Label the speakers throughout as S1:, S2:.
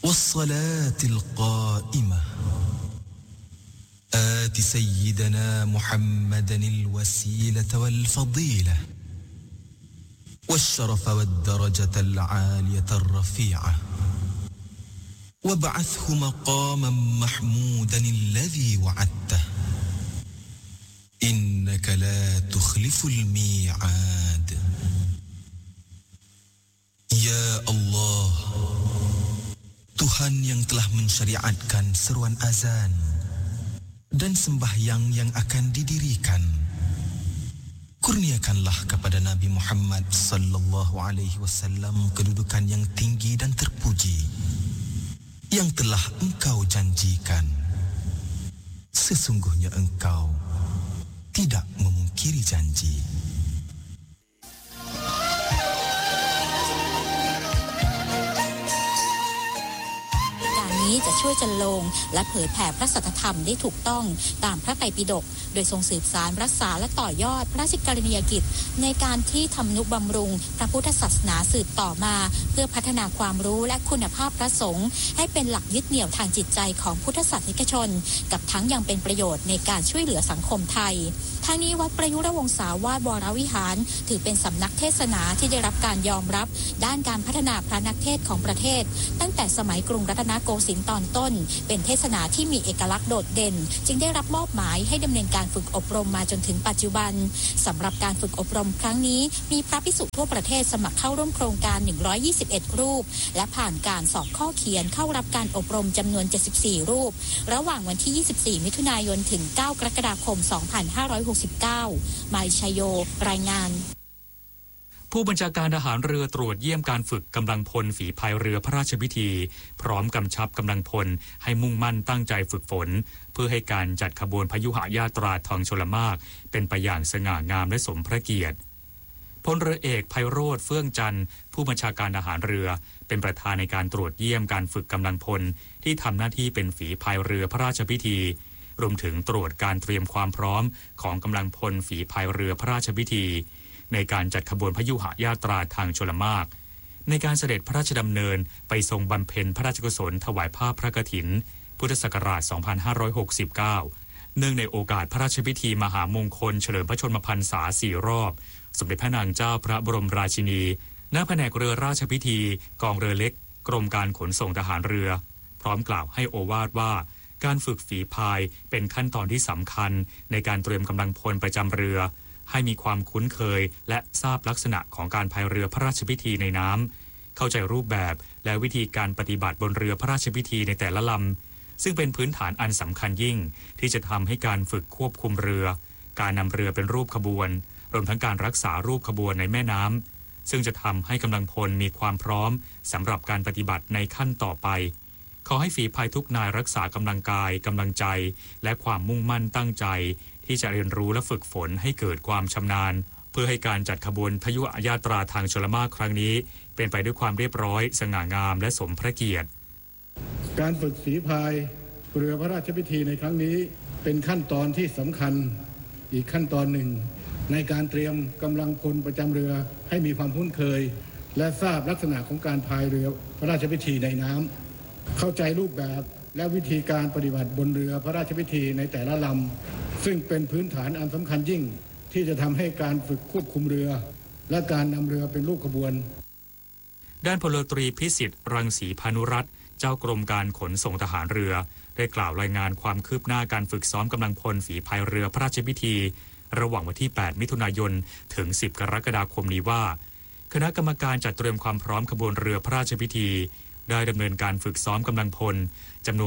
S1: والصلاة القائمة آت سيدنا محمدا الوسيلة والفضيلة والشرف والدرجة العالية الرفيعة وابعثه مقاما محمودا الذي وعدته إنك لا تخلف الميعاد Ya Allah, Tuhan yang telah mensyariatkan seruan azan dan sembahyang yang akan didirikan, kurniakanlah kepada Nabi Muhammad sallallahu alaihi wasallam kedudukan yang tinggi dan terpuji yang telah Engkau janjikan. Sesungguhnya Engkau tidak memungkiri janji.
S2: จะช่วยจันโลงและเผยแผ่พระสัทธรรมได้ถูกต้องตามพระไตรปิฎกโดยทรงสืบสานรักษาและต่อยอดพระราชกรณียกิจในการที่ทำนุบำรุงพระพุทธศาสนาสืบต่อมาเพื่อพัฒนาความรู้และคุณภาพพระสงฆ์ให้เป็นหลักยึดเหนี่ยวทางจิตใจของพุทธศาสนิกชนกับทั้งยังเป็นประโยชน์ในการช่วยเหลือสังคมไทยทั้งนี้วัดประยุรวงศาวาสวรวิหารถือเป็นสำนักเทศนาที่ได้รับการยอมรับด้านการพัฒนาพระนักเทศของประเทศตั้งแต่สมัยกรุงรัตนโกสินทร์ตอนต้นเป็นเทศนาที่มีเอกลักษณ์โดดเด่นจึงได้รับมอบหมายให้ดำเนินการฝึกอบรมมาจนถึงปัจจุบันสำหรับการฝึกอบรมครั้งนี้มีพระภิกษุทั่วประเทศสมัครเข้าร่วมโครงการ121รูปและผ่านการสอบข้อเขียนเข้ารับการอบรมจำนวน74รูประหว่างวันที่24มิถุนายนถึง9กรกฎาคม2569 มายชัยโยรายงาน
S3: ผู้บัญชาการทหารเรือตรวจเยี่ยมการฝึกกำลังพลฝีพายเรือพระราชพิธีพร้อมกำชับกำลังพลให้มุ่งมั่นตั้งใจฝึกฝนเพื่อให้การจัดขบวนพยุหญาตราทองชลมารเป็นไปอย่างสง่างามและสมพระเกียรติพลเรือเอกไพโรจน์เฟื่องจันทร์ผู้บัญชาการทหารเรือเป็นประธานในการตรวจเยี่ยมการฝึกกำลังพลที่ทำหน้าที่เป็นฝีพายเรือพระราชพิธีรวมถึงตรวจการเตรียมความพร้อมของกำลังพลฝีพายเรือพระราชพิธีในการจัดขบวนพยุหญาตราทางชลมารในการเสด็จพระราชดำเนินไปทรงบำเพ็ญพระราชกุศลถวายผ้าพระกฐินพุทธศักราช 2569 เนื่องในโอกาสพระราชพิธีมหามงคลเฉลิมพระชนมพรรษา4 รอบสมเด็จพระนางเจ้าพระบรมราชินีณแผนกเรือราชพิธีกองเรือเล็กกรมการขนส่งทหารเรือพร้อมกล่าวให้โอวาทว่าการฝึกฝีพายเป็นขั้นตอนที่สำคัญในการเตรียมกำลังพลประจำเรือให้มีความคุ้นเคยและทราบลักษณะของการพายเรือพระราชพิธีในน้ำเข้าใจรูปแบบและวิธีการปฏิบัติบนเรือพระราชพิธีในแต่ละลำซึ่งเป็นพื้นฐานอันสำคัญยิ่งที่จะทำให้การฝึกควบคุมเรือการนำเรือเป็นรูปขบวนรวมทั้งการรักษารูปขบวนในแม่น้ำซึ่งจะทำให้กำลังพลมีความพร้อมสำหรับการปฏิบัติในขั้นต่อไปขอให้ฝีพายทุกนายรักษากำลังกายกำลังใจและความมุ่งมั่นตั้งใจที่จะเรียนรู้และฝึกฝนให้เกิดความชำนาญเพื่อให้การจัดขบวนพยุหญาตราทางชลมารครั้งนี้เป็นไปด้วยความเรียบร้อยสง่างามและสมพระเกียรติ
S4: การฝึกฝีพายเรือพระราชพิธีในครั้งนี้เป็นขั้นตอนที่สำคัญอีกขั้นตอนหนึ่งในการเตรียมกำลังพลประจำเรือให้มีความคุ้นเคยและทราบลักษณะของการพายเรือพระราชพิธีในน้ำเข้าใจรูปแบบและวิธีการปฏิบัติบนเรือพระราชพิธีในแต่ละลำซึ่งเป็นพื้นฐานอันสำคัญยิ่งที่จะทำให้การฝึกควบคุมเรือและการนำเรือเป็นรูปขบวน
S3: ด้านพลเรือตรีพิสิทธิ์รังสีพานุรัตน์เจ้ากรมการขนส่งทหารเรือได้กล่าวรายงานความคืบหน้าการฝึกซ้อมกำลังพลฝีพายเรือพระราชพิธีระหว่างวันที่8มิถุนายนถึง10กรกฎาคมนี้ว่าคณะกรรมการจัดเตรียมความพร้อมขบวนเรือพระราชพิธีได้ดำเนินการฝึกซ้อมกำลังพลจำนวน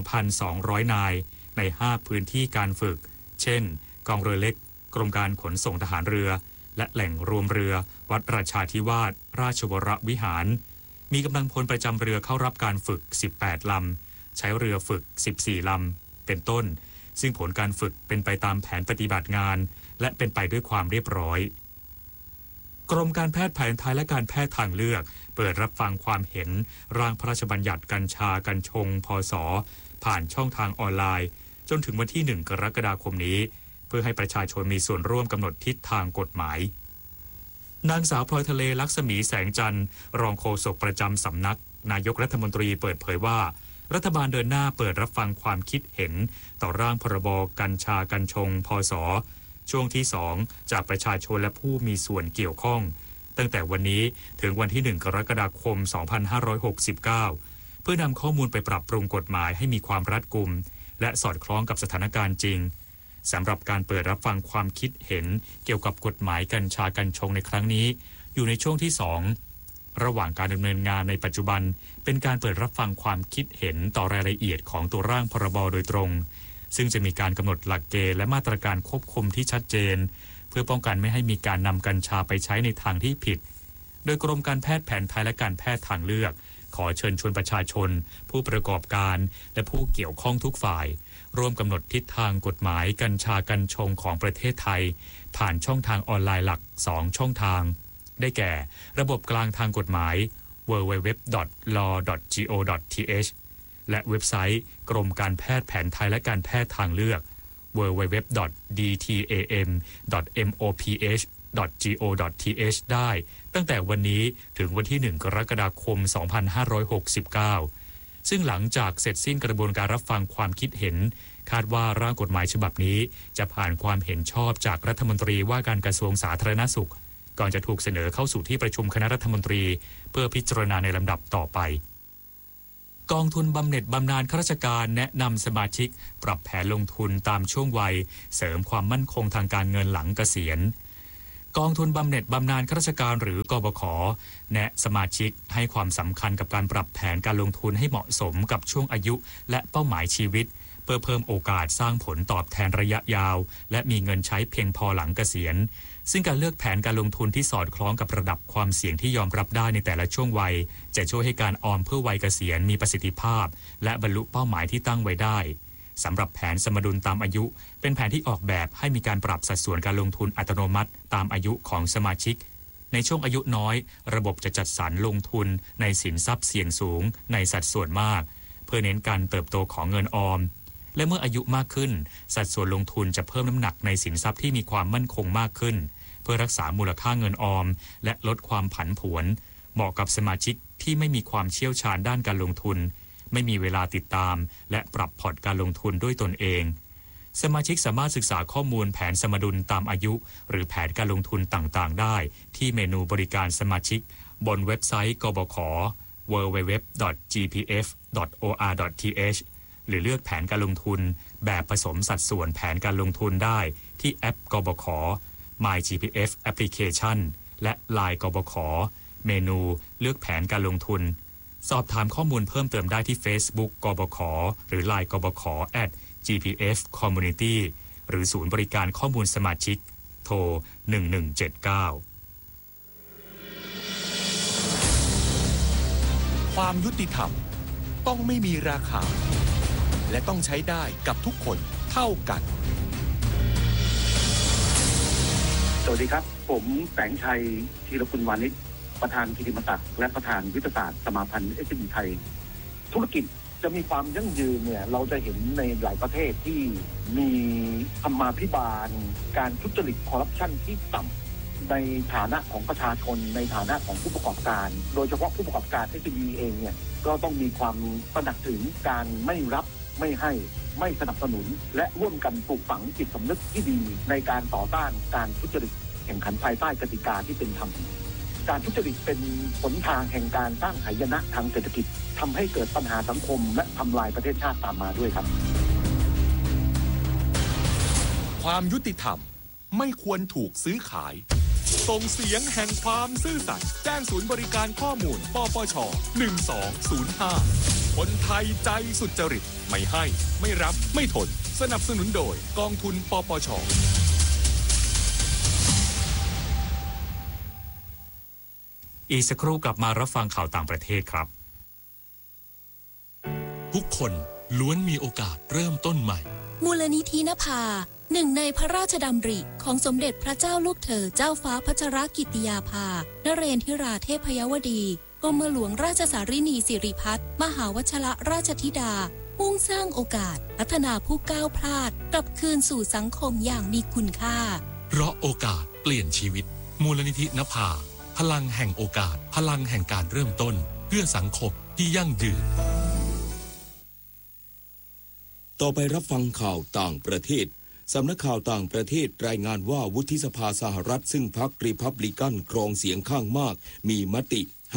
S3: 2,200 นายใน5พื้นที่การฝึกเช่นกองเรือเล็กกรมการขนส่งทหารเรือและแหล่งรวมเรือวัดราชาธิวาสราชวรวิหารมีกำลังพลประจำเรือเข้ารับการฝึก18ลำใช้เรือฝึก14ลำเป็นต้นซึ่งผลการฝึกเป็นไปตามแผนปฏิบัติงานและเป็นไปด้วยความเรียบร้อยกรมการแพทย์แผนไทยและการแพทย์ทางเลือกเปิดรับฟังความเห็นร่างพระราชบัญญัติกัญชากัญชงพ.ศ.ผ่านช่องทางออนไลน์จนถึงวันที่1กรกฎาคมนี้เพื่อให้ประชาชนมีส่วนร่วมกำหนดทิศทางกฎหมายนางสาวพลอยทะเลลักษมีแสงจันทร์รองโฆษกประจำสำนักนายกรัฐมนตรีเปิดเผยว่ารัฐบาลเดินหน้าเปิดรับฟังความคิดเห็นต่อร่างพรบกัญชากัญชงพ.ศ.ช่วงที่2จากประชาชนและผู้มีส่วนเกี่ยวข้องตั้งแต่วันนี้ถึงวันที่1กรกฎาคม2569เพื่อนำข้อมูลไปปรับปรุงกฎหมายให้มีความรัดกุมและสอดคล้องกับสถานการณ์จริงสำหรับการเปิดรับฟังความคิดเห็นเกี่ยวกับกฎหมายกัญชากัญชงในครั้งนี้อยู่ในช่วงที่2ระหว่างการดำเนินงานในปัจจุบันเป็นการเปิดรับฟังความคิดเห็นต่อรายละเอียดของตัวร่างพรบโดยตรงซึ่งจะมีการกำหนดหลักเกณฑ์และมาตรการควบคุมที่ชัดเจนเพื่อป้องกันไม่ให้มีการนำกัญชาไปใช้ในทางที่ผิดโดยกรมการแพทย์แผนไทยและการแพทย์ทางเลือกขอเชิญชวนประชาชนผู้ประกอบการและผู้เกี่ยวข้องทุกฝ่ายร่วมกำหนดทิศทางกฎหมายกัญชากัญชงของประเทศไทยผ่านช่องทางออนไลน์หลัก2ช่องทางได้แก่ระบบกลางทางกฎหมาย www.law.go.th และเว็บไซต์กรมการแพทย์แผนไทยและการแพทย์ทางเลือก www.dtam.moph.go.th ได้ตั้งแต่วันนี้ถึงวันที่1กรกฎาคม2569ซึ่งหลังจากเสร็จสิ้นกระบวนการรับฟังความคิดเห็นคาดว่าร่างกฎหมายฉบับนี้จะผ่านความเห็นชอบจากรัฐมนตรีว่าการกระทรวงสาธารณสุขก่อนจะถูกเสนอเข้าสู่ที่ประชุมคณะรัฐมนตรีเพื่อพิจารณาในลำดับต่อไปกองทุนบำเหน็จบำนาญข้าราชการแนะนำสมาชิกปรับแผนลงทุนตามช่วงวัยเสริมความมั่นคงทางการเงินหลังเกษียณกองทุนบำเหน็จบำนาญข้าราชการหรือกบข.แนะสมาชิกให้ความสำคัญกับการปรับแผนการลงทุนให้เหมาะสมกับช่วงอายุและเป้าหมายชีวิตเพื่อเพิ่มโอกาสสร้างผลตอบแทนระยะยาวและมีเงินใช้เพียงพอหลังเกษียณซึ่งการเลือกแผนการลงทุนที่สอดคล้องกับระดับความเสี่ยงที่ยอมรับได้ในแต่ละช่วงวัยจะช่วยให้การออมเพื่อวัยเกษียณมีประสิทธิภาพและบรรลุเป้าหมายที่ตั้งไว้ได้สำหรับแผนสมดุลตามอายุเป็นแผนที่ออกแบบให้มีการปรับสัดส่วนการลงทุนอัตโนมัติตามอายุของสมาชิกในช่วงอายุน้อยระบบจะจัดสรรลงทุนในสินทรัพย์เสี่ยงสูงในสัดส่วนมากเพื่อเน้นการเติบโตของเงินออมและเมื่ออายุมากขึ้นสัดส่วนลงทุนจะเพิ่มน้ำหนักในสินทรัพย์ที่มีความมั่นคงมากขึ้นเพื่อรักษามูลค่าเงินออมและลดความผันผวนเหมาะกับสมาชิกที่ไม่มีความเชี่ยวชาญด้านการลงทุนไม่มีเวลาติดตามและปรับพอร์ตการลงทุนด้วยตนเองสมาชิกสามารถศึกษาข้อมูลแผนสมดุลตามอายุหรือแผนการลงทุนต่างๆได้ที่เมนูบริการสมาชิกบนเว็บไซต์กบข. www.gpf.or.th หรือเลือกแผนการลงทุนแบบผสมสัดส่วนแผนการลงทุนได้ที่แอปกบข. MyGPF Application และ LINE กบข.เมนูเลือกแผนการลงทุนสอบถามข้อมูลเพิ่มเติมได้ที่ Facebook กบข.หรือ LINE กบข. @GPF Community หรือศูนย์บริการข้อมูลสมาชิกโทร1179
S5: ความยุติธรรมต้องไม่มีราคาและต้องใช้ได้กับทุกคนเท่ากัน
S6: สวัสดีครับผมแสงชัยธีรกุลวานิชประธานกิติมศักดิ์และประธานวิทยาศาสตร์สมาพันธ์ SME ไทยธุรกิจจะมีความยั่งยืนเนี่ยเราจะเห็นในหลายประเทศที่มีธรรมาภิบาลการทุจริตคอร์รัปชันที่ต่ำในฐานะของประชาชนในฐานะของผู้ประกอบการโดยเฉพาะผู้ประกอบการ SME เองเนี่ยก็ต้องมีความตระหนักถึงการไม่รับไม่ให้ไม่สนับสนุนและร่วมกันปลูกฝังจิตสำนึกที่ดีในการต่อต้านการทุจริตแข่งขันภายใต้กติกาที่เป็นธรรมการทุจริตเป็นหนทางแห่งการสร้างหายนะทางเศรษฐกิจทำให้เกิดปัญหาสังคมและทำลายประเทศชาติตามมาด้วยครับ
S5: ความยุติธรรมไม่ควรถูกซื้อขายส่งเสียงแห่งความซื่อสัตย์แจ้งศูนย์บริการข้อมูลปปช. 1205คนไทยใจสุจริตไม่ให้ไม่รับไม่ทนสนับสนุนโดยกองทุนปปช.
S3: อีกสักครู่กลับมารับฟังข่าวต่างประเทศครับ
S7: ทุกคนล้วนมีโอกาสเริ่มต้นใหม่
S8: มูลนิธินภาหนึ่งในพระราชดำริของสมเด็จพระเจ้าลูกเธอเจ้าฟ้าพัชรกิติยาภานเรนทิราเทพยวดีกรมหลวงราชสารินีสิริพัฒน์มหาวชรราชธิดามุ่งสร้างโอกาสพัฒนาผู้ก้าวพลาดกลับคืนสู่สังคมอย่างมีคุณค่า
S7: เพราะโอกาสเปลี่ยนชีวิตมูลนิธินภาพลังแห่งโอกาสพลังแห่งการเริ่มต้นเพื่อสังคมที่ยั่งยืน
S9: ต่อไปรับฟังข่าวต่างประเทศสำนักข่าวต่างประเทศรายงานว่าวุฒิสภาสหรัฐซึ่งพรรครีพับลิกันครองเสียงข้างมากมีมติ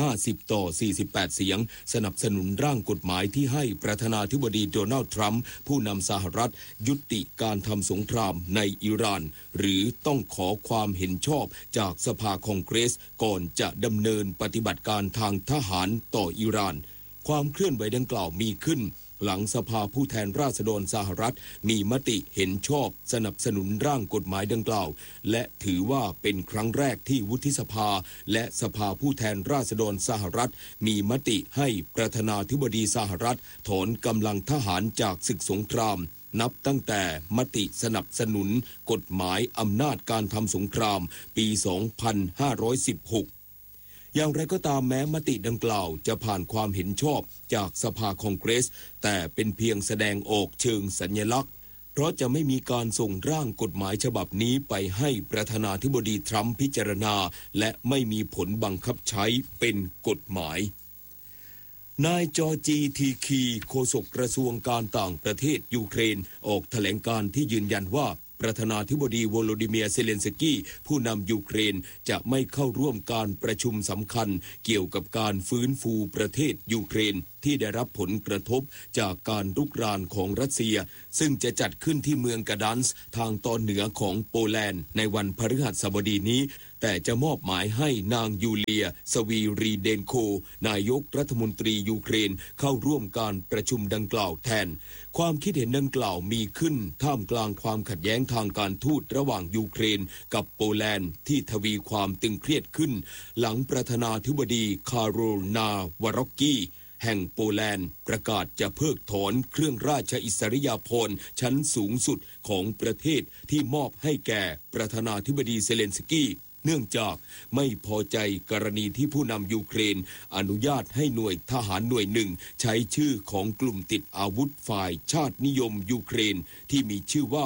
S9: 50-48 เสียงสนับสนุนร่างกฎหมายที่ให้ประธานาธิบดีโดนัลด์ทรัมป์ผู้นำสหรัฐยุติการทำสงครามในอิหร่านหรือต้องขอความเห็นชอบจากสภาคองเกรสก่อนจะดำเนินปฏิบัติการทางทหารต่ออิหร่านความเคลื่อนไหวดังกล่าวมีขึ้นหลังสภาผู้แทนราษฎรสหรัฐมีมติเห็นชอบสนับสนุนร่างกฎหมายดังกล่าวและถือว่าเป็นครั้งแรกที่วุฒิสภาและสภาผู้แทนราษฎรสหรัฐมีมติให้ประธานาธิบดีสหรัฐถอนกำลังทหารจากศึกสงครามนับตั้งแต่มติสนับสนุนกฎหมายอำนาจการทำสงครามปี 2516อย่างไรก็ตามแม้มติดังกล่าวจะผ่านความเห็นชอบจากสภาคองเกรสแต่เป็นเพียงแสดงออกเชิงสัญลักษณ์เพราะจะไม่มีการส่งร่างกฎหมายฉบับนี้ไปให้ประธานาธิบดีทรัมป์พิจารณาและไม่มีผลบังคับใช้เป็นกฎหมายนายจอร์จีทีคีโฆษกกระทรวงการต่างประเทศยูเครนออกแถลงการณ์ที่ยืนยันว่าประธานาธิบดีโวโลดิเมียร์เซเลนสกี้ผู้นำยูเครนจะไม่เข้าร่วมการประชุมสำคัญเกี่ยวกับการฟื้นฟูประเทศยูเครนที่ได้รับผลกระทบจากการรุกรานของรัสเซียซึ่งจะจัดขึ้นที่เมืองกาดันส์ทางตอนเหนือของโปแลนด์ในวันพฤหัสบดีนี้แต่จะมอบหมายให้นางยูเลียสวีรีเดนโคนายกรัฐมนตรียูเครนเข้าร่วมการประชุมดังกล่าวแทนความคิดเห็นดังกล่าวมีขึ้นท่ามกลางความขัดแย้งทางการทูตระหว่างยูเครนกับโปแลนด์ที่ทวีความตึงเครียดขึ้นหลังประธานาธิบดีคาโรลนาวารอกกี้แห่งโปแลนด์ประกาศจะเพิกถอนเครื่องราชอิสริยาภรณ์ชั้นสูงสุดของประเทศที่มอบให้แก่ประธานาธิบดีเซเลนสกี้เนื่องจากไม่พอใจกรณีที่ผู้นำยูเครนอนุญาตให้หน่วยทหารหน่วยหนึ่งใช้ชื่อของกลุ่มติดอาวุธฝ่ายชาตินิยมยูเครนที่มีชื่อว่า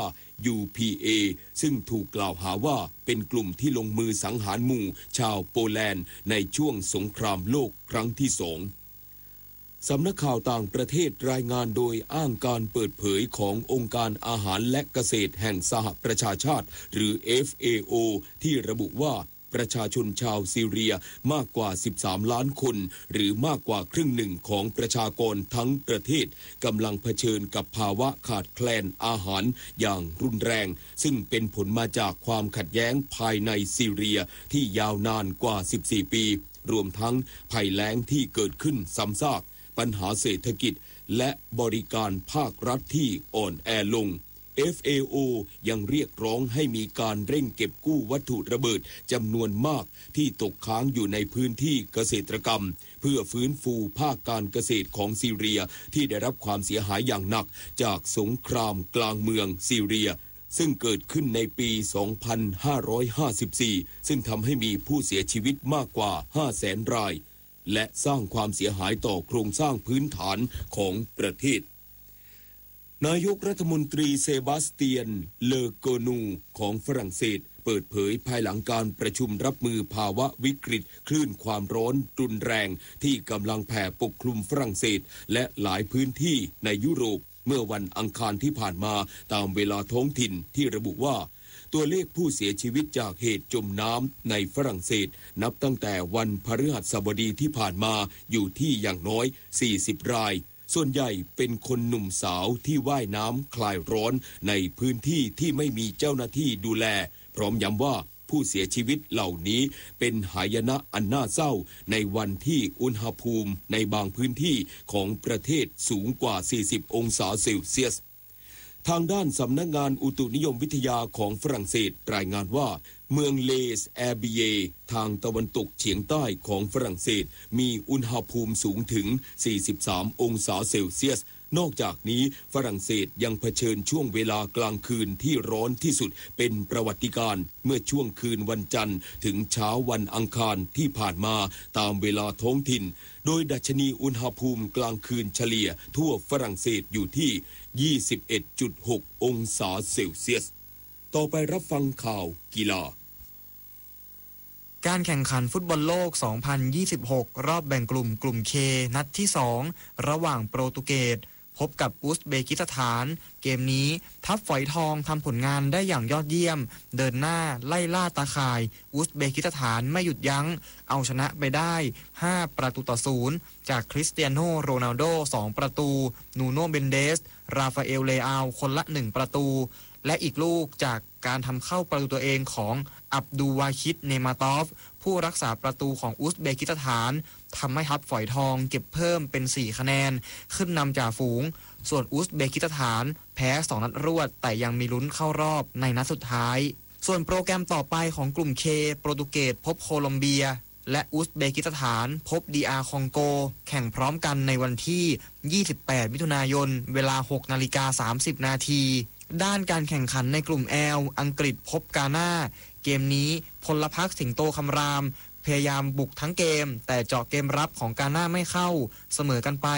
S9: UPA ซึ่งถูกกล่าวหาว่าเป็นกลุ่มที่ลงมือสังหารหมู่ชาวโปแลนด์ในช่วงสงครามโลกครั้งที่2สำนักข่าวต่างประเทศรายงานโดยอ้างการเปิดเผยขององค์การอาหารและเกษตรแห่งสหประชาชาติหรือ FAO ที่ระบุว่าประชาชนชาวซีเรียมากกว่า13ล้านคนหรือมากกว่าครึ่งหนึ่งของประชากรทั้งประเทศกำลังเผชิญกับภาวะขาดแคลนอาหารอย่างรุนแรงซึ่งเป็นผลมาจากความขัดแย้งภายในซีเรียที่ยาวนานกว่า14ปีรวมทั้งภัยแล้งที่เกิดขึ้นซ้ำซากปัญหาเศรษฐกิจและบริการภาครัฐที่อ่อนแอลง FAO ยังเรียกร้องให้มีการเร่งเก็บกู้วัตถุระเบิดจำนวนมากที่ตกค้างอยู่ในพื้นที่เกษตรกรรมเพื่อฟื้นฟูภาคการเกษตรของซีเรียที่ได้รับความเสียหายอย่างหนักจากสงครามกลางเมืองซีเรียซึ่งเกิดขึ้นในปี 2554 ซึ่งทำให้มีผู้เสียชีวิตมากกว่า 500,000 รายและสร้างความเสียหายต่อโครงสร้างพื้นฐานของประเทศนายกรัฐมนตรีเซบาสเตียนเลอโกนูของฝรั่งเศสเปิดเผยภายหลังการประชุมรับมือภาวะวิกฤตคลื่นความร้อนรุนแรงที่กำลังแผ่ปกคลุมฝรั่งเศสและหลายพื้นที่ในยุโรปเมื่อวันอังคารที่ผ่านมาตามเวลาท้องถิ่นที่ระบุว่าตัวเลขผู้เสียชีวิตจากเหตุจมน้ำในฝรั่งเศสนับตั้งแต่วันพฤหัสบดีที่ผ่านมาอยู่ที่อย่างน้อย40รายส่วนใหญ่เป็นคนหนุ่มสาวที่ว่ายน้ำคลายร้อนในพื้นที่ที่ไม่มีเจ้าหน้าที่ดูแลพร้อมย้ำว่าผู้เสียชีวิตเหล่านี้เป็นหายนะอันน่าเศร้าในวันที่อุณหภูมิในบางพื้นที่ของประเทศสูงกว่า40องศาเซลเซียสทางด้านสำนักงานอุตุนิยมวิทยาของฝรั่งเศสรายงานว่าเมืองเลสแอร์บิเยทางตะวันตกเฉียงใต้ของฝรั่งเศสมีอุณหภูมิสูงถึง43องศาเซลเซียสนอกจากนี้ฝรั่งเศสยังเผชิญช่วงเวลากลางคืนที่ร้อนที่สุดเป็นประวัติการณ์เมื่อช่วงคืนวันจันทร์ถึงเช้าวันอังคารที่ผ่านมาตามเวลาท้องถิ่นโดยดัชนีอุณหภูมิกลางคืนเฉลี่ยทั่วฝรั่งเศสอยู่ที่ 21.6 องศาเซลเซียสต่อไปรับฟังข่าวกีฬา
S10: การแข่งขันฟุตบอลโลก 2026 รอบแบ่งกลุ่ม K นัดที่ 2 ระหว่างโปรตุเกสพบกับอุซเบกิสถานเกมนี้ทัพฝอยทองทำผลงานได้อย่างยอดเยี่ยมเดินหน้าไล่ล่าตาข่ายอุซเบกิสถานไม่หยุดยั้งเอาชนะไปได้5-0จากคริสเตียโนโรนัลโด2ประตูนูโนเบนเดสราฟาเอลเลอาคนละ1ประตูและอีกลูกจากการทำเข้าประตูตัวเองของอับดูวาคิดเนมาตอฟผู้รักษาประตูของอุซเบกิสถานทำให้ทัพฝอยทองเก็บเพิ่มเป็น4คะแนนขึ้นนำจ่าฝูงส่วนอุซเบกิสถานแพ้2นัดรวดแต่ยังมีลุ้นเข้ารอบในนัดสุดท้ายส่วนโปรแกรมต่อไปของกลุ่ม K โปรตุเกสพบโคลอมเบียและอุซเบกิสถานพบดีอาร์คองโกแข่งพร้อมกันในวันที่28มิถุนายนเวลา 6:30 นาทีด้านการแข่งขันในกลุ่ม L อังกฤษพบกาน่าเกมนี้พลพรรคสิงโตคำรามพยายามบุกทั้งเกมแต่เจาะเกมรับของกาน่าไม่เข้าเสมอกันไป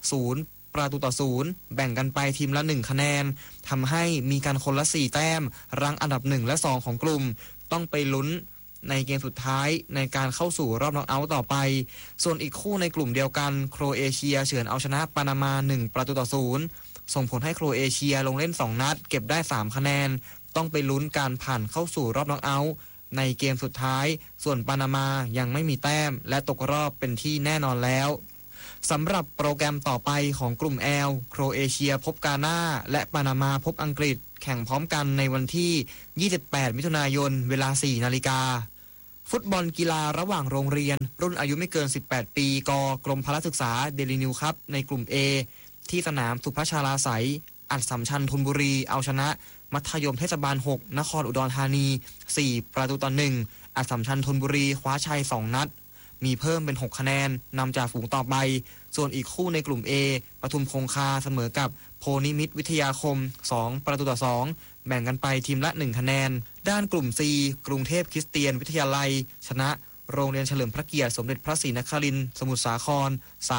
S10: 0-0แบ่งกันไปทีมละ1คะแนนทำให้มีการคนละ4แต้มรั้งอันดับ1และ2ของกลุ่มต้องไปลุ้นในเกมสุดท้ายในการเข้าสู่รอบน็อกเอาท์ต่อไปส่วนอีกคู่ในกลุ่มเดียวกันโครเอเชียเฉือนเอาชนะปานามา1-0ส่งผลให้โครเอเชียลงเล่น2นัดเก็บได้3คะแนนต้องไปลุ้นการผ่านเข้าสู่รอบน็อกเอาท์ในเกมสุดท้ายส่วนปานามายังไม่มีแต้มและตกรอบเป็นที่แน่นอนแล้วสำหรับโปรแกรมต่อไปของกลุ่ม L โครเอเชียพบกาน่าและปานามาพบอังกฤษแข่งพร้อมกันในวันที่28มิถุนายนเวลา 4 นาฬิกาฟุตบอลกีฬาระหว่างโรงเรียนรุ่นอายุไม่เกิน18ปีกรมพละศึกษาเดลินิวครับในกลุ่ม A ที่สนามสุพัชราไสยอัสสัมชัญธนบุรีเอาชนะมัธยมเทศบาล6นครอุดรธานี4-1อัสสัมชัญธนบุรีคว้าชัย2นัดมีเพิ่มเป็น6คะแนนนำจากฝูงต่อไปส่วนอีกคู่ในกลุ่ม A ปทุมคงคาเสมอกับโพนิมิตรวิทยาคม2-2แบ่งกันไปทีมละ1คะแนนด้านกลุ่ม C กรุงเทพคริสเตียนวิทยาลัยชนะโรงเรียนเฉลิมพระเกียรติสมเด็จพระศรีนครินทร์สมุทรสาคร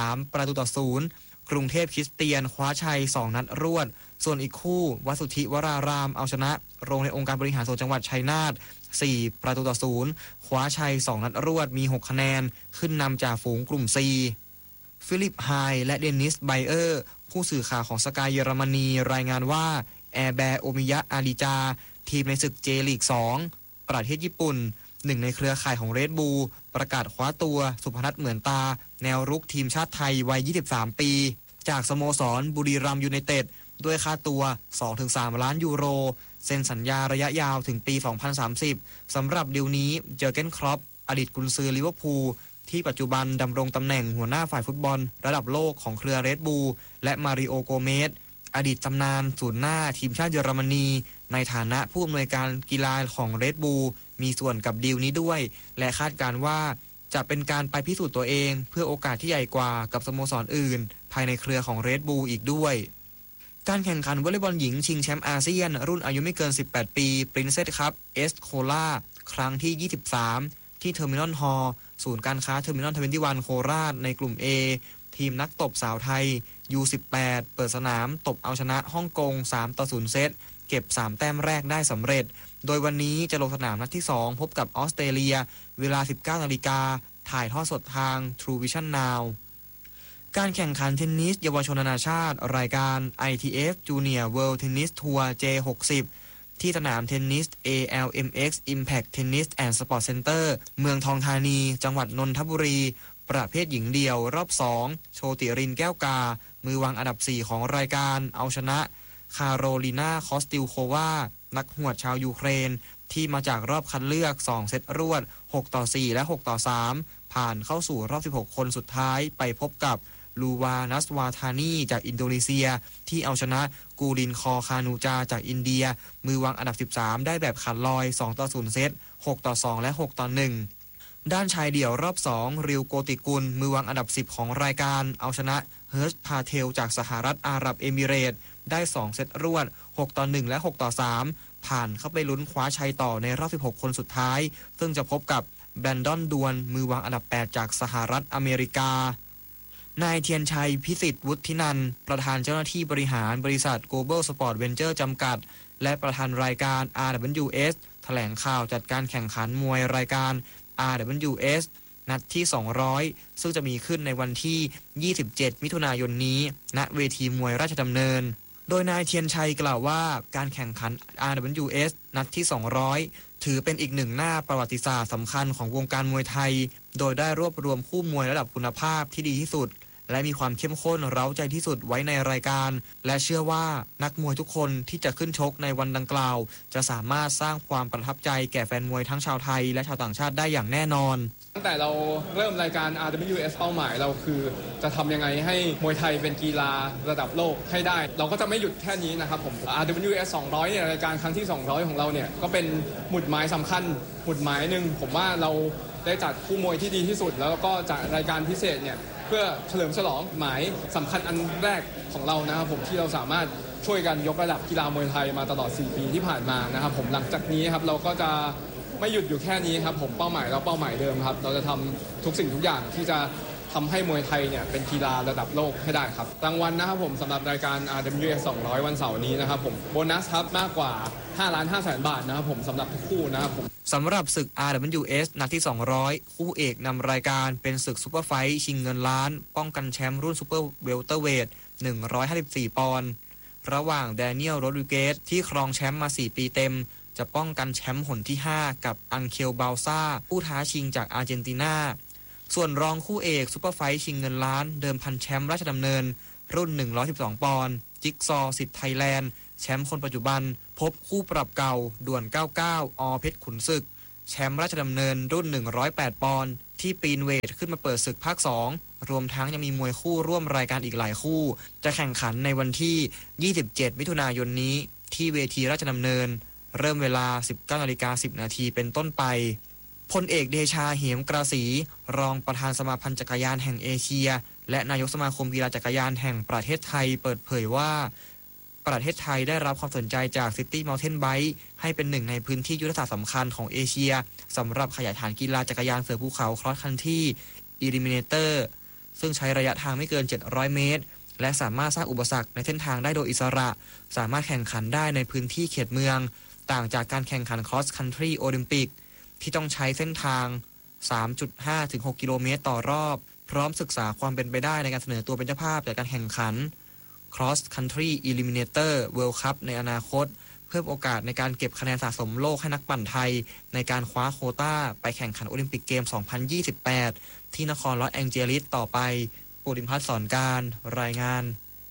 S10: 3-0กรุงเทพคริสเตียนคว้าชัย2นัดรวดส่วนอีกคู่วัดสุทธิวรารามเอาชนะโรงเรียนองค์การบริหารส่วนจังหวัดชัยนาท4-0คว้าชัย2นัดรวดมี6คะแนนขึ้นนำจากฝูงกลุ่ม C ฟิลิปไฮและเดนิสไบเออร์ผู้สื่อข่าวของสกายเยอรมนีรายงานว่าแอร์แบร์โอมิยะอาริจาทีมในศึกเจลีก2ประเทศญี่ปุ่นหนึ่งในเครือข่ายของเรดบูลประกาศคว้าตัวสุพนัทเหมือนตาแนวรุกทีมชาติไทยวัย23ปีจากสโมสรบุรีรัมย์ยูไนเต็ดด้วยค่าตัว 2-3 ล้านยูโรเซ็นสัญญาระยะยาวถึงปี 2030 สำหรับดีลนี้เจอร์เก้นคล็อปอดีตกุนซือลิเวอร์พูลที่ปัจจุบันดำรงตำแหน่งหัวหน้าฝ่ายฟุตบอลระดับโลกของเครือเรดบูลและมาริโอโกเมสอดีตตำนานศูนย์หน้าทีมชาติเยอรมนีในฐานะผู้อำนวยการกีฬาของเรดบูลมีส่วนกับดีลนี้ด้วยและคาดการณ์ว่าจะเป็นการไปพิสูจน์ตัวเองเพื่อโอกาสที่ใหญ่กว่ากับสโมสรอื่นภายในเครือของเรดบูลอีกด้วยการแข่งขันวอลเลย์บอลหญิงชิงแชมป์อาเซียนรุ่นอายุไม่เกิน18ปีปรินเซสคัพเอสโคลาครั้งที่23ที่เทอร์มินอลฮอลล์ศูนย์การค้าเทอร์มินอล21โคราชในกลุ่ม A ทีมนักตบสาวไทย U18 เปิดสนามตบเอาชนะฮ่องกง3-0เซตเก็บ3แต้มแรกได้สำเร็จโดยวันนี้จะลงสนามนัดที่2พบกับออสเตรเลียเวลา 19 นาฬิกาถ่ายทอดสดทาง True Vision Now การแข่งขันเทนนิสเยาวชนนานาชาติรายการ ITF Junior World Tennis Tour J60 ที่สนามเทนนิส ALMX Impact Tennis and Sport Center เมืองทองธานีจังหวัดนนทบุรีประเภทหญิงเดี่ยวรอบ2โชติรินแก้วกามือวางอันดับ4ของรายการเอาชนะคาโรลินาคอสติลโควานักหวดชาวยูเครนที่มาจากรอบคัดเลือก2เซตรวด6-4และ6-3ผ่านเข้าสู่รอบ16คนสุดท้ายไปพบกับลูวานัสวาธานีจากอินโดนีเซียที่เอาชนะกูรินคอคานูจาจากอินเดียมือวางอันดับ13ได้แบบขาดลอย2-0เซต6-2และ6-1ด้านชายเดี่ยวรอบ2ริวโกติกุลมือวางอันดับ10ของรายการเอาชนะเฮิร์ชพาเทลจากสหรัฐอาหรับเอมิเรตส์ได้2เซตรวด6-1และ6-3ผ่านเข้าไปลุ้นคว้าชัยต่อในรอบ16คนสุดท้ายซึ่งจะพบกับแบรนดอนดวนมือวางอันดับ8จากสหรัฐอเมริกานายเทียนชัยพิสิทธิ์วุฒินันท์ประธานเจ้าหน้าที่บริหารบริษัท Global Sport Venture จำกัดและประธานรายการ RWS แถลงข่าวจัดการแข่งขันมวยรายการ RWS นัดที่ 200 ซึ่งจะมีขึ้นในวันที่ 27 มิถุนายนนี้ณเวทีมวยราชดำเนินโดยนายเทียนชัยกล่าวว่าการแข่งขัน RWS นัดที่ 200 ถือเป็นอีกหนึ่งหน้าประวัติศาสตร์สำคัญของวงการมวยไทยโดยได้รวบรวมคู่มวยระดับคุณภาพที่ดีที่สุดและมีความเข้มข้นเร้าใจที่สุดไว้ในรายการและเชื่อว่านักมวยทุกคนที่จะขึ้นชกในวันดังกล่าวจะสามารถสร้างความประทับใจแก่แฟนมวยทั้งชาวไทยและชาวต่างชาติได้อย่างแน่นอน
S11: ตั้งแต่เราเริ่มรายการ RWS เป้าหมายเราคือจะทำยังไงให้มวยไทยเป็นกีฬาระดับโลกให้ได้เราก็จะไม่หยุดแค่นี้นะครับผม RWS 200เนี่ยรายการครั้งที่200ของเราเนี่ยก็เป็นหมุดหมายสำคัญหมุดหมายหนึ่งผมว่าเราได้จัดคู่มวยที่ดีที่สุดแล้วก็จัดรายการพิเศษเนี่ยเพื่อเฉลิมฉลองหมายสำคัญอันแรกของเรานะครับผมที่เราสามารถช่วยกันยกระดับกีฬามวยไทยมาตลอด4ปีที่ผ่านมานะครับผมหลังจากนี้ครับเราก็จะไม่หยุดอยู่แค่นี้ครับผมเป้าหมายเราเป้าหมายเดิมครับเราจะทำทุกสิ่งทุกอย่างที่จะทำให้มวยไทยเนี่ยเป็นกีฬาระดับโลกให้ได้ครับรางวัลนะครับผมสำหรับรายการ RWS 200 วันเสาร์นี้นะครับผมโบนัสครับมากกว่า5,500,000 บาทนะครับผมสำหรับทุกคู่นะครับผม
S10: สำหรับศึก RWS นัดที่ 200 คู่เอกนำรายการเป็นศึกซุปเปอร์ไฟท์ชิงเงินล้านป้องกันแชมป์รุ่นซุปเปอร์เวลเตอร์เวท154 ปอนด์ระหว่างแดเนียลโรดริเกสที่ครองแชมป์มา4ปีเต็มจะป้องกันแชมป์หนที่5กับอังเคลบาลซ่าผู้ท้าชิงจากอาร์เจนตินาส่วนรองคู่เอกซุปเปอร์ไฟท์ชิงเงินล้านเดิมพันแชมป์ราชดำเนินรุ่น112 ปอนด์จิ๊กซอสิทธิ์ไทยแลนด์แชมป์คนปัจจุบันพบคู่ปรับเก่าด่วน99อเพชรขุนศึกแชมป์ราชดำเนินรุ่น108 ปอนด์ที่ปีนเวทขึ้นมาเปิดศึกภาค2รวมทั้งยังมีมวยคู่ร่วมรายการอีกหลายคู่จะแข่งขันในวันที่ 27 มิถุนายนนี้ที่เวทีราชดำเนินเริ่มเวลา 19:10 นาทีเป็นต้นไปพลเอกเดชาเหมกระศรีรองประธานสมาพันธ์จักรยานแห่งเอเชียและนายกสมาคมกีฬาจักรยานแห่งประเทศไทยเปิดเผยว่าประเทศไทยได้รับความสนใจจาก City Mountain Bike ให้เป็นหนึ่งในพื้นที่ยุทธศาสตร์สำคัญของเอเชียสำหรับขยายฐานกีฬาจักรยานเสือภูเขา Cross Country Eliminator ซึ่งใช้ระยะทางไม่เกิน700 เมตรและสามารถสร้างอุปสรรคในเส้นทางได้โดยอิสระสามารถแข่งขันได้ในพื้นที่เขตเมืองต่างจากการแข่งขัน Cross Country Olympic ที่ต้องใช้เส้นทาง 3.5 ถึง 6 กิโลเมตรต่อรอบพร้อมศึกษาความเป็นไปได้ในการเสนอตัวเป็นเจ้าภาพจากการแข่งขัน Cross Country Eliminator World Cup ในอนาคตเพิ่มโอกาสในการเก็บคะแนนสะสมโลกให้นักปั่นไทยในการคว้าโควต้าไปแข่งขันโอลิมปิกเกม 2028 ที่นครลอสแองเจลิสต่อไปปุริพัฒน์สอนการรายงาน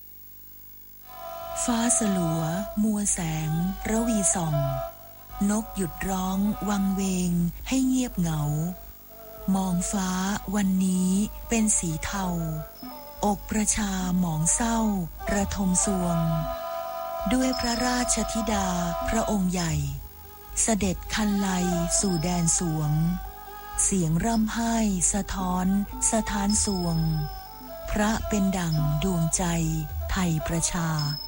S12: ฟ้าสลัวมัวแสงระวีส่องนกหยุดร้องวังเวงให้เงียบเหงามองฟ้าวันนี้เป็นสีเทาอกประชาหมองเศร้าระทมสวงด้วยพระราชธิดาพระองค์ใหญ่เสด็จคันไลสู่แดนสวงเสียงร่ำไห้สะท้อนสถานสวงพระเป็นดั่งดวงใจไทยประชา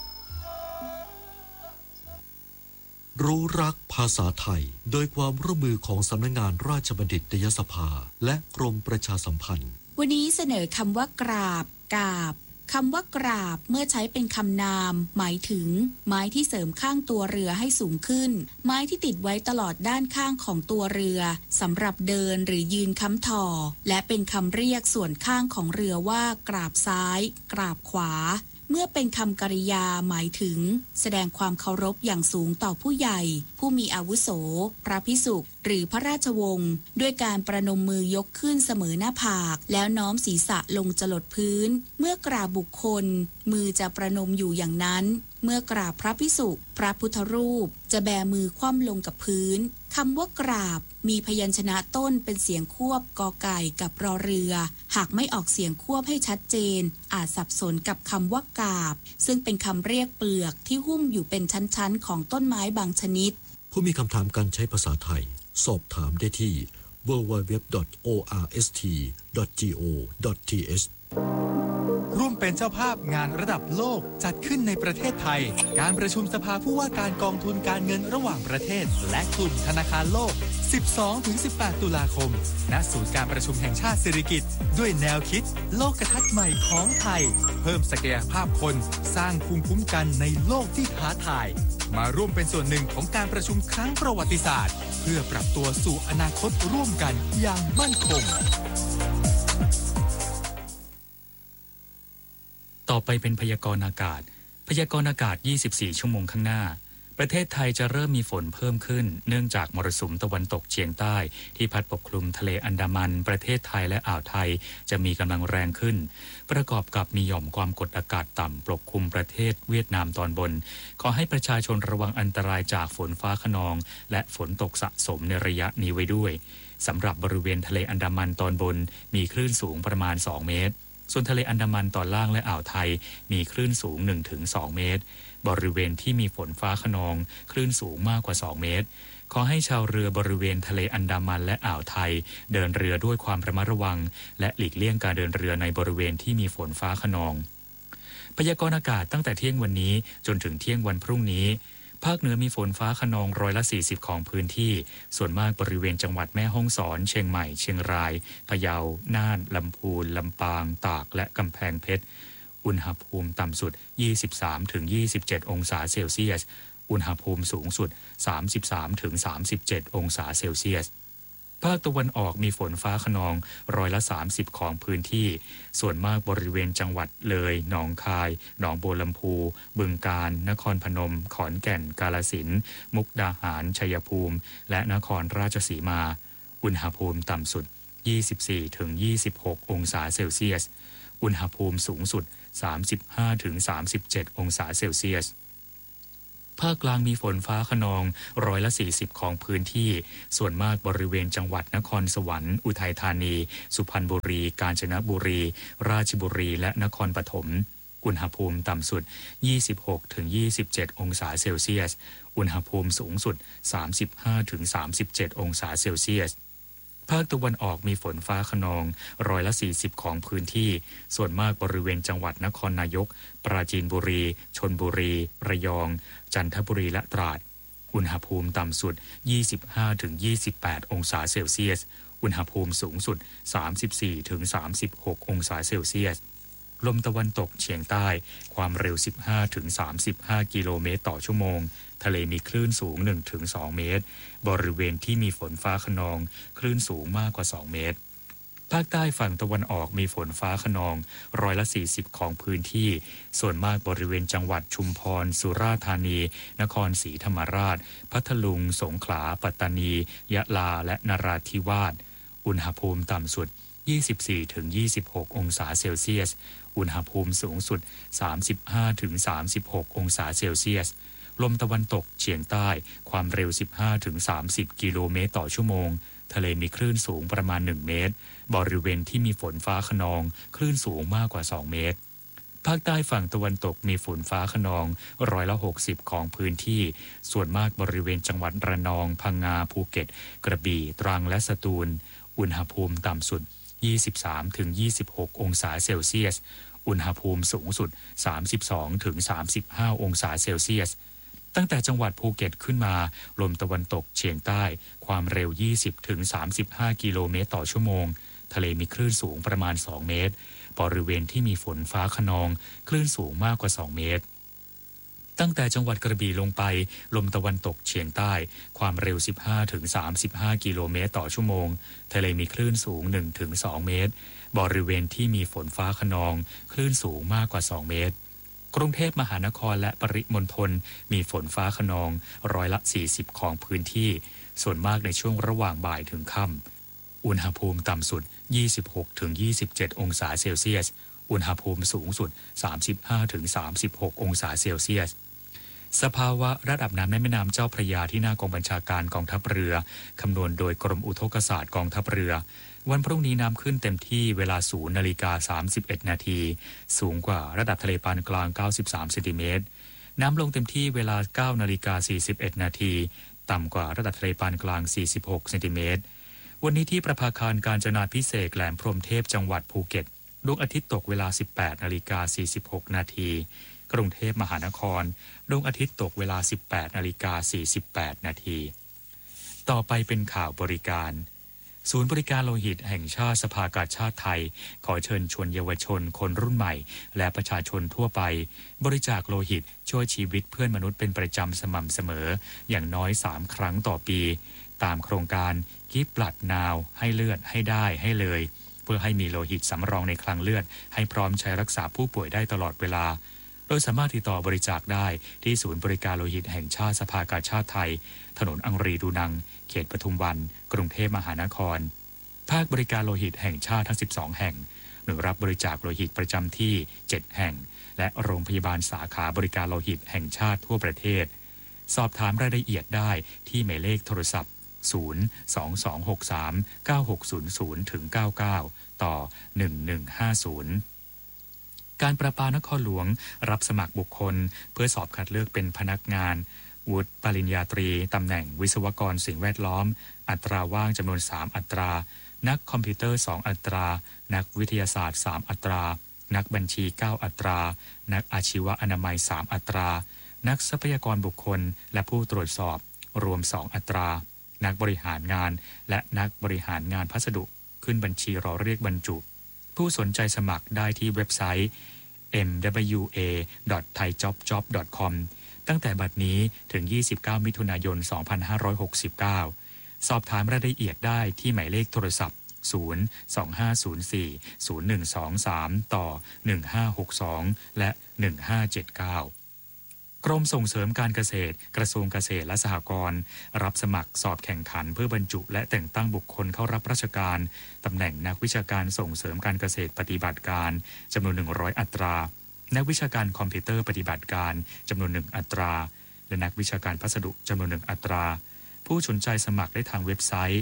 S13: รู้รักภาษาไทยโดยความร่วมมือของสำนักงานราชบัณฑิตยสภาและกรมประชาสัมพันธ์
S2: วันนี้เสนอคำว่ากราบกาบคำว่ากราบเมื่อใช้เป็นคำนามหมายถึงไม้ที่เสริมข้างตัวเรือให้สูงขึ้นไม้ที่ติดไว้ตลอดด้านข้างของตัวเรือสำหรับเดินหรือยืนค้ำถ่อและเป็นคำเรียกส่วนข้างของเรือว่ากราบซ้ายกราบขวาเมื่อเป็นคำกริยาหมายถึงแสดงความเคารพอย่างสูงต่อผู้ใหญ่ผู้มีอาวุโสพระภิกษุหรือพระราชวงศ์ด้วยการประนมมือยกขึ้นเสมอหน้าผากแล้วน้อมศีรษะลงจรดพื้นเมื่อกราบบุคคลมือจะประนมอยู่อย่างนั้นเมื่อกราบพระภิกษุพระพุทธรูปจะแบมือคว่ำลงกับพื้นคำว่ากราบมีพยัญชนะต้นเป็นเสียงควบกอไก่กับรอเรือหากไม่ออกเสียงควบให้ชัดเจนอาจสับสนกับคำว่ากาบซึ่งเป็นคำเรียกเปลือกที่หุ้มอยู่เป็นชั้นๆของต้นไม้บางชนิด
S13: ผู้มีคำถามการใช้ภาษาไทยสอบถามได้ที่ www.orst.go.th
S14: ร่วมเป็นเจ้าภาพงานระดับโลกจัดขึ้นในประเทศไทยการประชุมสภาผู้ว่าการกองทุนการเงินระหว่างประเทศและกลุ่มธนาคารโลก 12-18 ตุลาคมณศูนย์การประชุมแห่งชาติสิริกิติ์ด้วยแนวคิดโลกทัศน์ใหม่ของไทยเพิ่มศักยภาพคนสร้างภูมิคุ้มกันในโลกที่ท้าทายมาร่วมเป็นส่วนหนึ่งของการประชุมครั้งประวัติศาสตร์เพื่อปรับตัวสู่อนาคตร่วมกันอย่างมั่นคง
S3: ต่อไปเป็นพยากรณ์อากาศพยากรณ์อากาศ24ชั่วโมงข้างหน้าประเทศไทยจะเริ่มมีฝนเพิ่มขึ้นเนื่องจากมรสุมตะวันตกเฉียงใต้ที่พัดปกคลุมทะเลอันดามันประเทศไทยและอ่าวไทยจะมีกำลังแรงขึ้นประกอบกับมีหย่อมความกดอากาศต่ำปกคลุมประเทศเวียดนามตอนบนขอให้ประชาชนระวังอันตรายจากฝนฟ้าคะนองและฝนตกสะสมในระยะนี้ไว้ด้วยสำหรับบริเวณทะเลอันดามันตอนบนมีคลื่นสูงประมาณ2เมตรส่วนทะเลอันดามันตอนล่างและอ่าวไทยมีคลื่นสูง 1-2 เมตรบริเวณที่มีฝนฟ้าคะนองคลื่นสูงมากกว่า2เมตรขอให้ชาวเรือบริเวณทะเลอันดามันและอ่าวไทยเดินเรือด้วยความระมัดระวังและหลีกเลี่ยงการเดินเรือในบริเวณที่มีฝนฟ้าคะนองพยากรณ์อากาศตั้งแต่เที่ยงวันนี้จนถึงเที่ยงวันพรุ่งนี้ภาคเหนือมีฝนฟ้าคะนอง40%ของพื้นที่ส่วนมากบริเวณจังหวัดแม่ฮ่องสอนเชียงใหม่เชียงรายพะเยาน่านลำพูนลำปางตากและกำแพงเพชรอุณหภูมิต่ำสุด 23-27 องศาเซลเซียสอุณหภูมิสูงสุด 33-37 องศาเซลเซียสภาคตะวันออกมีฝนฟ้าคะนอง30%ของพื้นที่ส่วนมากบริเวณจังหวัดเลยหนองคายหนองบัวลำพูบึงกาฬนครพนมขอนแก่นกาฬสินธุ์มุกดาหารชัยภูมิและนครราชสีมาอุณหภูมิต่ำสุด 24-26 องศาเซลเซียสอุณหภูมิสูงสุด 35-37 องศาเซลเซียสภาคกลางมีฝนฟ้าคะนอง40%ของพื้นที่ส่วนมากบริเวณจังหวัดนครสวรรค์อุทัยธานีสุพรรณบุรีกาญจนบุรีราชบุรีและนครปฐมอุณหภูมิต่ำสุด 26-27 องศาเซลเซียสอุณหภูมิสูงสุด 35-37 องศาเซลเซียสภาคตะวันออกมีฝนฟ้าคะนอง40%ของพื้นที่ส่วนมากบริเวณจังหวัดนครนายกปราจีนบุรีชลบุรีระยองจันทบุรีและตราดอุณหภูมิต่ำสุด 25-28 องศาเซลเซียสอุณหภูมิสูงสุด 34-36 องศาเซลเซียสลมตะวันตกเฉียงใต้ความเร็ว 15-35 กิโลเมตรต่อชั่วโมงทะเลมีคลื่นสูง 1-2 เมตรบริเวณที่มีฝนฟ้าคะนองคลื่นสูงมากกว่า2เมตรภาคใต้ฝั่งตะวันออกมีฝนฟ้าคะนอง40%ของพื้นที่ส่วนมากบริเวณจังหวัดชุมพรสุราษฎร์ธานีนครศรีธรรมราชพัทลุงสงขลาปัตตานียะลาและนราธิวาสอุณหภูมิต่ำสุด 24-26 องศาเซลเซียสอุณหภูมิสูงสุด 35-36 องศาเซลเซียสลมตะวันตกเฉียงใต้ความเร็ว 15-30 กิโลเมตรต่อชั่วโมงทะเลมีคลื่นสูงประมาณ1เมตรบริเวณที่มีฝนฟ้าคะนองคลื่นสูงมากกว่า2เมตรภาคใต้ฝั่งตะวันตกมีฝนฟ้าคะนอง60%ของพื้นที่ส่วนมากบริเวณจังหวัดระนองพังงาภูเก็ตกระบี่ตรังและสตูลอุณหภูมิต่ำสุด 23-26 องศาเซลเซียสอุณหภูมิสูงสุด 32-35 องศาเซลเซียสตั้งแต่จังหวัดภูเก็ตขึ้นมาลมตะวันตกเฉียงใต้ความเร็ว 20-35 กิโลเมตรต่อชั่วโมงทะเลมีคลื่นสูงประมาณ2เมตรบริเวณที่มีฝนฟ้าคะนองคลื่นสูงมากกว่า2เมตรตั้งแต่จังหวัดกระบี่ลงไปลมตะวันตกเฉียงใต้ความเร็ว 15-35 กิโลเมตรต่อชั่วโมงทะเลมีคลื่นสูง 1-2 เมตรบริเวณที่มีฝนฟ้าคะนองคลื่นสูงมากกว่า2เมตรกรุงเทพมหานครและปริมณฑลมีฝนฟ้าคะนอง40%ของพื้นที่ส่วนมากในช่วงระหว่างบ่ายถึงค่ำอุณหภูมิต่ำสุด 26-27 องศาเซลเซียสอุณหภูมิสูงสุด 35-36 องศาเซลเซียสสภาวะระดับน้ำในแม่น้ำเจ้าพระยาที่หน้ากองบัญชาการกองทัพเรือคำนวณโดยกรมอุทกศาสตร์กองทัพเรือวันพรุ่งนี้น้ำขึ้นเต็มที่เวลา 0:31 นาทีสูงกว่าระดับทะเลปานกลาง93เซนติเมตรน้ำลงเต็มที่เวลา 9:41 นาทีต่ำกว่าระดับทะเลปานกลาง46เซนติเมตรวันนี้ที่ประภาคารกาญจนาภิเษกแหลมพรหมเทพจังหวัดภูเก็ตดวงอาทิตย์ตกเวลา 18:46 นาทีกรุงเทพมหานครดวงอาทิตย์ตกเวลา 18:48 นาทีต่อไปเป็นข่าวบริการศูนย์บริการโลหิตแห่งชาติสภากาชาดไทยขอเชิญชวนเยาวชนคนรุ่นใหม่และประชาชนทั่วไปบริจาคโลหิตช่วยชีวิตเพื่อนมนุษย์เป็นประจำสม่ำเสมออย่างน้อย3ครั้งต่อปีตามโครงการ Give Blood Now ให้เลือดให้ได้ให้เลยเพื่อให้มีโลหิตสำรองในคลังเลือดให้พร้อมใช้รักษาผู้ป่วยได้ตลอดเวลาโดยสามารถติดต่อบริจาคได้ที่ศูนย์บริการโลหิตแห่งชาติสภากาชาดไทยถนนอังรีดูนังเขตปทุมวันกรุงเทพมหานครภาคบริการโลหิตแห่งชาติทั้ง12แห่งหน่วยรับบริจาคโลหิตประจำที่7แห่งและโรงพยาบาลสาขาบริการโลหิตแห่งชาติทั่วประเทศสอบถามรายละเอียดได้ที่หมายเลขโทรศัพท์022639600-99 ต่อ 1150การประปานครหลวงรับสมัครบุคคลเพื่อสอบคัดเลือกเป็นพนักงานวุฒิปริญญาตรีตำแหน่งวิศวกรสิ่งแวดล้อมอัตราว่างจำนวน3อัตรานักคอมพิวเตอร์2อัตรานักวิทยาศาสตร์3อัตรานักบัญชี9อัตรานักอาชีวะอนามัย3อัตรานักทรัพยากรบุคคลและผู้ตรวจสอบรวม2อัตรานักบริหารงานและนักบริหารงานพัสดุขึ้นบัญชีรอเรียกบรรจุผู้สนใจสมัครได้ที่เว็บไซต์ mwa.thaijobjob.com ตั้งแต่บัดนี้ถึง29มิถุนายน2569สอบถามรายละเอียดได้ที่หมายเลขโทรศัพท์025040123ต่อ1562และ1579กรมส่งเสริมการเกษตรกระทรวงเกษตรและสหกรณ์รับสมัครสอบแข่งขันเพื่อบรรจุและแต่งตั้งบุคคลเข้ารับราชการตำแหน่งนักวิชาการส่งเสริมการเกษตรปฏิบัติการจำนวน100อัตรานักวิชาการคอมพิวเตอร์ปฏิบัติการจำนวน1อัตราและนักวิชาการพัสดุจำนวน1อัตราผู้สนใจสมัครได้ทางเว็บไซต์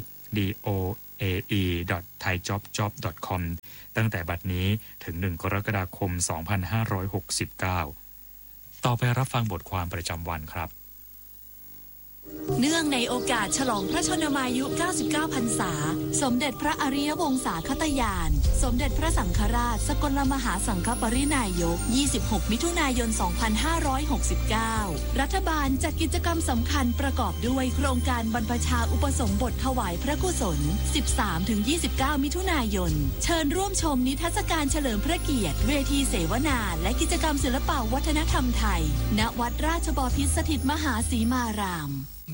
S3: doae.thaijobjob.com ตั้งแต่บัดนี้ถึง1กรกฎาคม2569ต่อไปรับฟังบทความประจำวันครับ
S8: เนื่องในโอกาสฉลองพระชนมายุ 99 พรรษาสมเด็จพระอริยวงศาคตญาณสมเด็จพระสังฆราชสกลมหาสังฆปรินายก 26 มิถุนายน 2569 รัฐบาลจัดกิจกรรมสำคัญประกอบด้วยโครงการบรรพชาอุปสมบทถวายพระกุศล 13-29 มิถุนายนเชิญร่วมชมนิทรรศการเฉลิมพระเกียรติเวทีเสวนาและกิจกรรมศิลปวัฒนธรรมไทยณวัดราชบพิตรสถิตมหาสีมาราม